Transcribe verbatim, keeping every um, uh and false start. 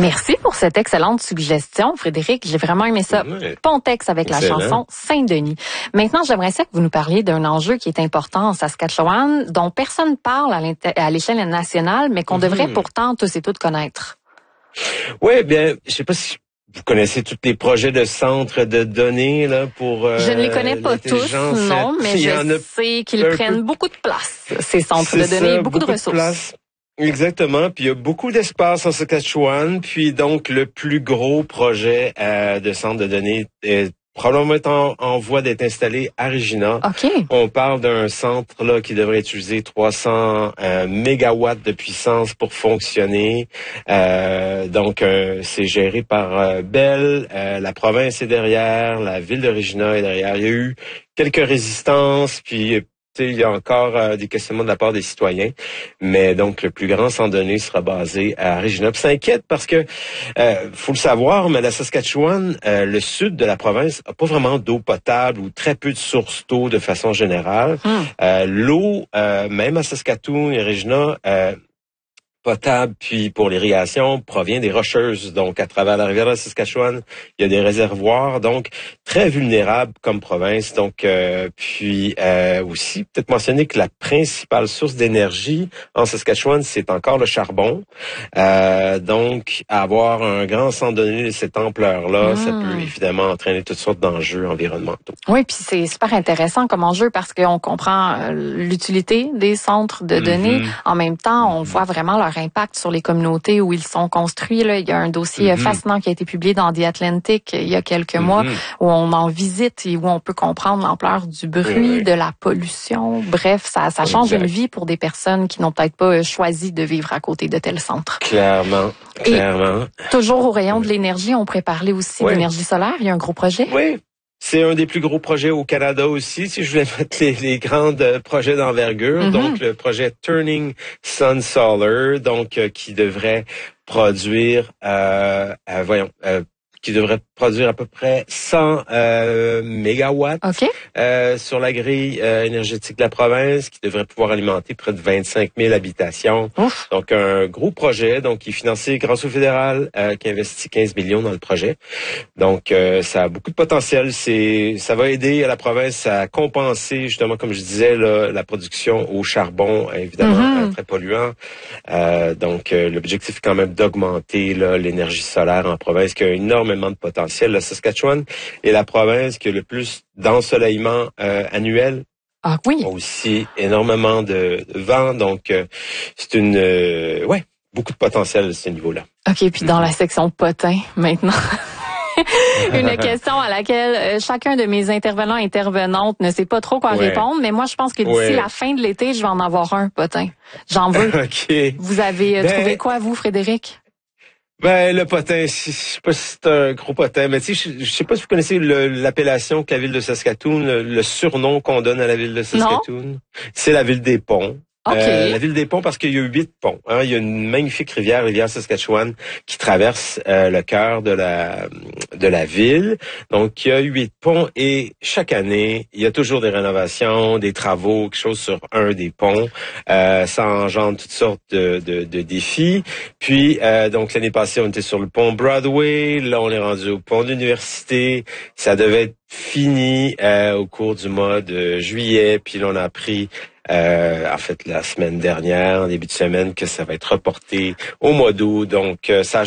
Merci pour cette excellente suggestion, Frédéric. J'ai vraiment aimé ça. Oui. Pontex avec Excellent. la chanson Saint-Denis. Maintenant, j'aimerais ça que vous nous parliez d'un enjeu qui est important en Saskatchewan, dont personne parle à l'échelle nationale, mais qu'on mm-hmm. devrait pourtant tous et toutes connaître. Oui, bien, je sais pas si vous connaissez tous les projets de centres de données là pour. Euh, je ne les connais pas tous, non, mais je sais qu'ils prennent peu... beaucoup de place, ces centres de données, ça, beaucoup, beaucoup de ressources. De place. Exactement, puis il y a beaucoup d'espace en Saskatchewan, puis donc le plus gros projet euh, de centre de données est probablement en, en voie d'être installé à Regina. Okay. On parle d'un centre là qui devrait utiliser trois cents euh, mégawatts de puissance pour fonctionner. Euh, donc euh, c'est géré par euh, Bell, euh, la province est derrière, la ville de Regina est derrière. Il y a eu quelques résistances, puis il y a encore euh, des questionnements de la part des citoyens, mais donc le plus grand centre de données sera basé à Regina. Puis ça inquiète parce que, euh, faut le savoir, mais la Saskatchewan, euh, le sud de la province, a pas vraiment d'eau potable ou très peu de sources d'eau de façon générale. Hum. Euh, l'eau, euh, même à Saskatoon et Regina, euh, potable, puis pour l'irrigation, provient des Rocheuses. Donc, à travers la rivière de Saskatchewan, il y a des réservoirs, donc très vulnérables comme province. Donc, euh, puis euh, aussi, peut-être mentionner que la principale source d'énergie en Saskatchewan, c'est encore le charbon. Euh, donc, avoir un grand centre de données de cette ampleur-là, mmh. ça peut évidemment entraîner toutes sortes d'enjeux environnementaux. Oui, puis c'est super intéressant comme enjeu parce qu'on comprend l'utilité des centres de données. Mmh. En même temps, on mmh. voit vraiment leur impact sur les communautés où ils sont construits. Là. Il y a un dossier mm-hmm. fascinant qui a été publié dans The Atlantic il y a quelques mm-hmm. mois où on en visite et où on peut comprendre l'ampleur du bruit, oui. de la pollution. Bref, ça, ça change exact. Une vie pour des personnes qui n'ont peut-être pas choisi de vivre à côté de tels centres. Clairement, clairement. Et toujours au rayon de l'énergie, on pourrait parler aussi oui. d'énergie solaire. Il y a un gros projet. Oui. C'est un des plus gros projets au Canada aussi, si je voulais mettre les, les grands projets d'envergure. Mm-hmm. Donc, le projet Turning Sun Solar, donc euh, qui devrait produire, euh, euh, voyons, euh, qui devrait produire à peu près cent euh, mégawatts okay. euh, sur la grille euh, énergétique de la province, qui devrait pouvoir alimenter près de vingt-cinq mille habitations. Ouf. Donc, un gros projet, donc qui est financé grâce au fédéral, euh, qui investit quinze millions dans le projet. Donc, euh, ça a beaucoup de potentiel. C'est, ça va aider à la province à compenser, justement, comme je disais, là, la production au charbon, évidemment, mm-hmm. euh, très polluant. Euh, donc, euh, l'objectif est quand même d'augmenter là, l'énergie solaire en province, qui a énormément de potentiel. La Saskatchewan est la province qui a le plus d'ensoleillement euh, annuel. Ah oui. Aussi énormément de, de vent. Donc, euh, c'est une... Euh, ouais, beaucoup de potentiel à ce niveau-là. OK, puis dans mm-hmm. la section potin, maintenant... Une question à laquelle euh, chacun de mes intervenants et intervenantes ne sait pas trop quoi ouais. répondre, mais moi, je pense que d'ici ouais. la fin de l'été, je vais en avoir un potin. J'en veux. OK. Vous avez euh, ben... trouvé quoi, vous, Frédéric? Ben, le potin, je sais pas si c'est un gros potin, mais tu sais, je, je sais pas si vous connaissez le, l'appellation que la ville de Saskatoon, le, le surnom qu'on donne à la ville de Saskatoon. Non. C'est la ville des ponts. Okay. Euh, la ville des ponts parce qu'il y a huit ponts. Hein. Il y a une magnifique rivière, rivière Saskatchewan, qui traverse euh, le cœur de la de la ville. Donc, il y a huit ponts et chaque année, il y a toujours des rénovations, des travaux, quelque chose sur un des ponts. Euh, ça engendre toutes sortes de, de, de défis. Puis, euh, donc, l'année passée, on était sur le pont Broadway. Là, on est rendu au pont d'université. Ça devait être fini euh, au cours du mois de juillet. Puis là, on a appris Euh, en fait, la semaine dernière, en début de semaine, que ça va être reporté au mois d'août. Donc, euh, ça